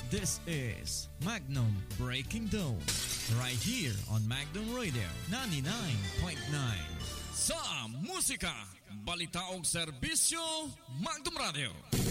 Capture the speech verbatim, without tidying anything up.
This is Magnum Breaking Dawn, right here on Magnum Radio ninety-nine point nine. Sa musika, balita o serbisyo, Magnum Radio.